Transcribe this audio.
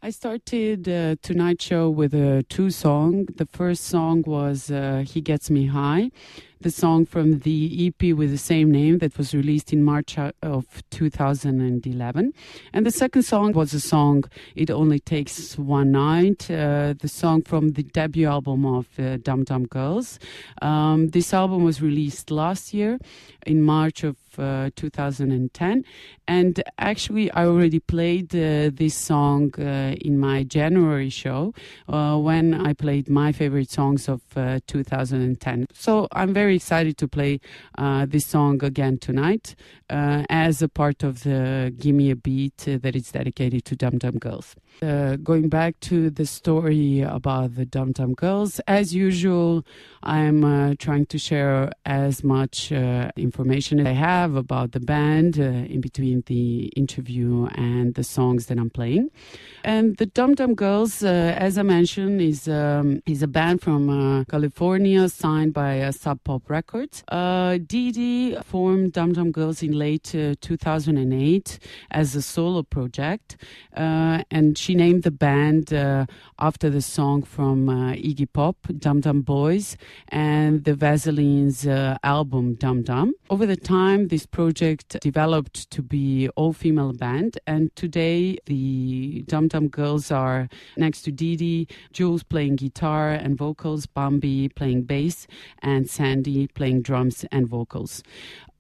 I started tonight's show with two songs. The first song was He Gets Me High, the song from the EP with the same name that was released in March of 2011. And the second song was a song, It Only Takes One Night, the song from the debut album of Dum Dum Girls. This album was released last year in March of 2010, and actually I already played this song in my January show when I played my favorite songs of 2010. So I'm very excited to play this song again tonight as a part of the Gimme a Beat that is dedicated to Dum Dum Girls. Going back to the story about the Dum Dum Girls, as usual, I'm trying to share as much information as I have about the band in between the interview and the songs that I'm playing. And the Dum Dum Girls, as I mentioned, is a band from California signed by Sub Pop Records. Dee Dee formed Dum Dum Girls in late 2008 as a solo project, and she named the band after the song from Iggy Pop, Dum Dum Boys, and the Vaseline's album Dum Dum. Over the time, this project developed to be all-female band, and today the Dum Dum Girls are, next to Dee Dee, Jules playing guitar and vocals, Bambi playing bass, and Sandy playing drums and vocals.